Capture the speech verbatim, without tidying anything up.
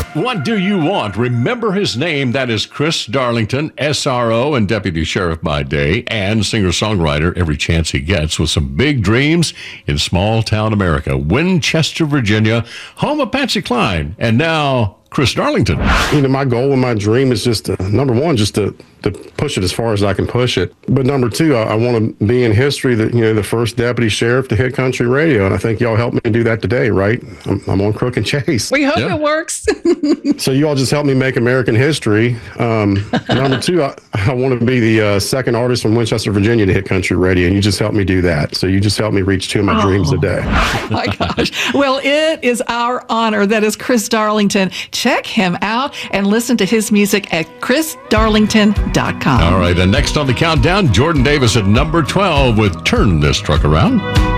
What do you want? Remember his name. That is Chris Darlington, S R O and Deputy Sheriff by day, and singer-songwriter every chance he gets, with some big dreams in small-town America. Winchester, Virginia, home of Patsy Cline. And now, Chris Darlington. You know, my goal and my dream is just to, number one, just to, to push it as far as I can push it. But number two, I, I want to be in history that, you know, the first deputy sheriff to hit country radio. And I think y'all helped me do that today, right? I'm, I'm on Crook and Chase. We hope Yeah. it works. So you all just helped me make American history. Um, number two, I, I want to be the uh, second artist from Winchester, Virginia to hit country radio. And you just helped me do that. So you just helped me reach two of my Oh. dreams a day. Oh my gosh. Well, it is our honor. That is Chris Darlington. Check him out and listen to his music at chris darlington dot com. All right, and next on the countdown, Jordan Davis at number twelve with Turn This Truck Around.